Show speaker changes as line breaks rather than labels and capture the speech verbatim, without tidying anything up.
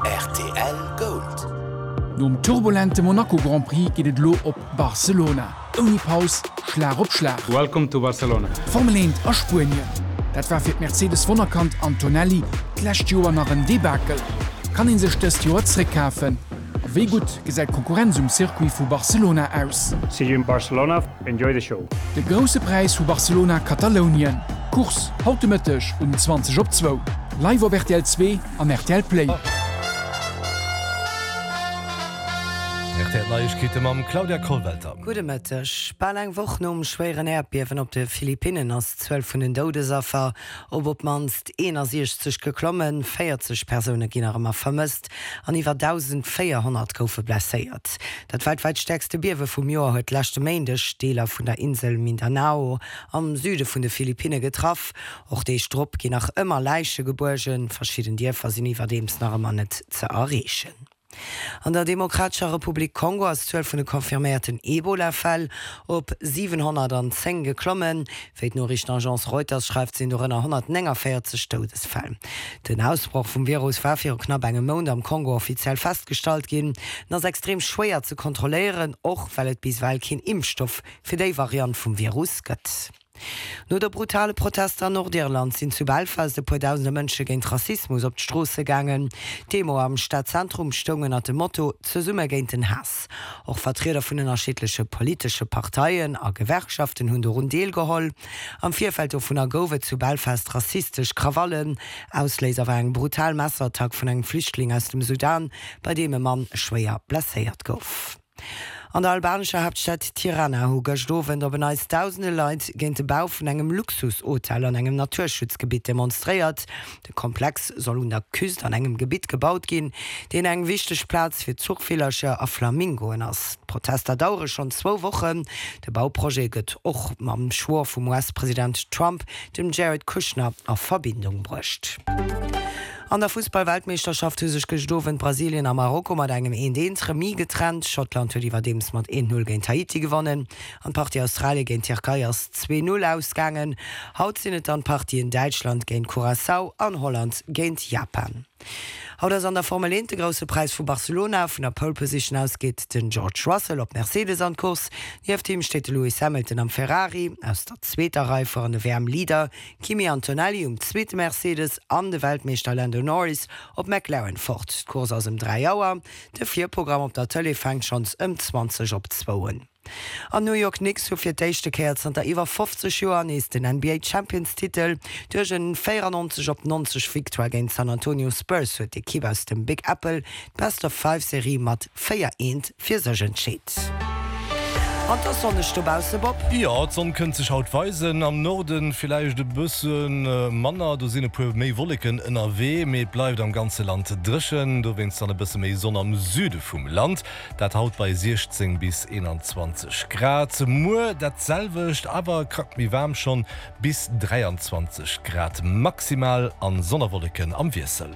R T L Gold.
Nom turbulente Monaco Grand Prix geht et lo op Barcelona. Oni Paus, Schlag op Schlag.
Welcome to Barcelona.
Formel eins a Spurien. Dat war fir Mercedes Wonnerkant Antonelli, Clash Joer nach en Debakel. Kann in sech des Joer zurückkaufen. Wie gut gesäit Konkurrenz um Circuit vu Barcelona aus.
See you in Barcelona. Enjoy the show.
De grosse Preis vu Barcelona Katalonien. Kurs hautemëttech um zwanzig op zwei. Live op R T L zwei an R T L Play. Oh.
Mam Claudia Kohlwelter.
Gudemëttech, Ball eng woch nom schwéieren Erdbiewen op de Philippinen ass zwölf vun den Dodesaffer, op op manst eenhundertsechzig geklommen, vierzig Personen ginnermmer vermisst, an iwwer eintausendvierhundert goufe blesséiert. Dat weltweit stärkste Biewe vum Joer huet lachte Meindech Deler vun der Insel Mindanao am Süde vun de Philippine getraff, och déi Strupp gi nach ëmmer Leiche geburgen, verschieden Diefer sinn iwwer dems nachmmer net ze erreechen. An der Demokratischer Republik Kongo ass zwölf vun de konfirmierten Ebola-Fall op siebenhundertzehn geklommen. Wéi d'Nachrichtenagence Reuters schreibt sinn do ënner hundertvierzig Todesfäll. Den Ausbruch vum Virus war fir knapp engem Mond am Kongo offiziell feststalt ginn, ass extrem schwéier ze kontrollieren, och well et bisweill kin Impfstoff fir déi Variant vum Virus gëtt. No der brutale Protest an Nordirland sind zu Belfast de puertausende Mënsche géint Rassismus op d'Strose gangen. Demo am Stadtzentrum stungen at dem Motto ze Summe géint den Hass. Och Vertreter vun den erschiedlesche politische Parteien a Gewerkschaften hunn rund Deel geholl. Am Vierfeld vun der Gowe zu Belfast rassistisch Krawallen. Ausleser war eng brutal Messertag vun eng Flüchtling aus dem Sudan, bei dem e Mann schwéier blesséiert gouf. An der albanischer Hauptstadt Tirana hu gestowen der beneist tausende Leiit géint de Bau vun engem Luxushotel an engem Naturschutzgebiet demonstréiert. De Komplex soll un der Küst an engem Gebiet gebaut ginn, den eng wichteg Platz fir Zugfehlersche a Flamingoen ass. Protester daure schon zwo Wochen. De Bauprojekt gëtt och mam Schwur vum U S-Präsident Trump dem Jared Kushner a Verbindung brächt. An der Fußball-Weltmeisterschaft hu sech gestowen Brasilien a Marokko mat engem en Remis getrennt. Schottland huet iwwer dems mat een null géint Haiti gewonnen. An Partie Australie géint Türkei ass zwei null ausgangen. Haut sinnet an Partie in Deutschland géint Curaçao an Holland géint Japan. Haut ass an der Formel eins de grosse Preis vu Barcelona vun der Pole Position ausgeht den George Russell op Mercedes an Kurs. Nief dem steht Lewis Hamilton am Ferrari, aus der zweiter Reihe vor an de W M-Leader, Kimi Antonelli um zweite Mercedes an de Weltmeister Lando Norris op McLaren fort. Kurs aus dem drei Jauer, de vier Programm op der Tele fängt schon um zwanzig op zwei. An New York Knicks so fir d'échte Kerz an der iwwer fünfzig Joer is den N B A Champions Titel duerch en vierundneunzig op neunzig Victoire géint San Antonio Spurs huet d'Equipe aus dem Big Apple Best of five Serie mat vier eins fir sech entschiet. An der Sonne stobause Bob?
Ja, Sonne kënnt sech haut weisen am Norden vielleicht de Bëssen äh, Manner, du sinn e puer méi Wolleken N R W, méi bleibt am ganze Land dreschen, du winst an e bësse méi Sonne am Süde vum Land, dat haut bei sechzehn bis einundzwanzig Grad. Mu dat selwecht, aber krackt mi warm schon bis dreiundzwanzig Grad maximal an Sonnerwolleken am Wirsel.